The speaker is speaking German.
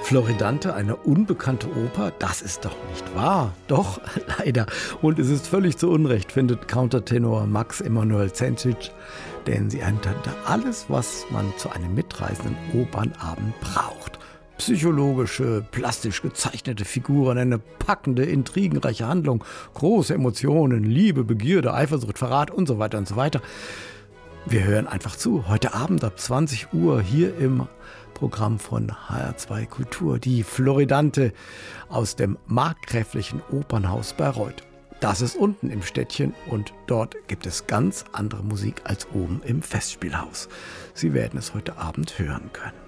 Floridante, eine unbekannte Oper? Das ist doch nicht wahr. Doch, leider. Und es ist völlig zu Unrecht, findet Countertenor Max Emanuel Cencic, denn sie enthält alles, was man zu einem mitreißenden Opernabend braucht. Psychologische, plastisch gezeichnete Figuren, eine packende, intrigenreiche Handlung, große Emotionen, Liebe, Begierde, Eifersucht, Verrat und so weiter und so weiter. Wir hören einfach zu, heute Abend ab 20 Uhr hier im Programm von HR2 Kultur, die Floridante aus dem markgräflichen Opernhaus Bayreuth. Das ist unten im Städtchen und dort gibt es ganz andere Musik als oben im Festspielhaus. Sie werden es heute Abend hören können.